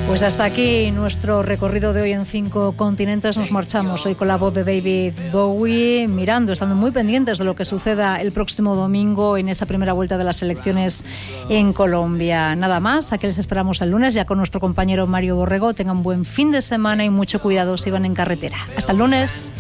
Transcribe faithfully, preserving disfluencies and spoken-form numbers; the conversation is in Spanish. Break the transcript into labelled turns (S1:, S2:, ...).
S1: Pues hasta aquí nuestro recorrido de hoy en cinco continentes. Nos marchamos hoy con la voz de David Bowie, mirando, estando muy pendientes de lo que suceda el próximo domingo en esa primera vuelta de las elecciones en Colombia. Nada más, aquí les esperamos el lunes ya con nuestro compañero Mario Borrego. Tengan buen fin de semana y mucho cuidado si van en carretera. Hasta el lunes.